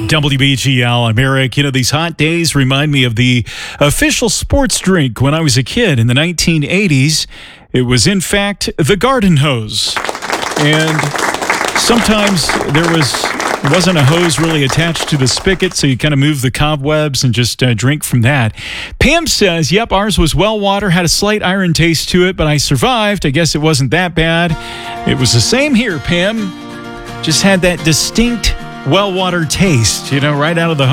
WBGL, I'm Eric. You know, these hot days remind me of the official sports drink when I was a kid in the 1980s. It was, in fact, the garden hose. And sometimes there wasn't a hose really attached to the spigot, so you kind of move the cobwebs and just drink from that. Pam says, yep, ours was well water, had a slight iron taste to it, but I survived. I guess it wasn't that bad. It was the same here, Pam. Just had that distinct well water taste, right out of the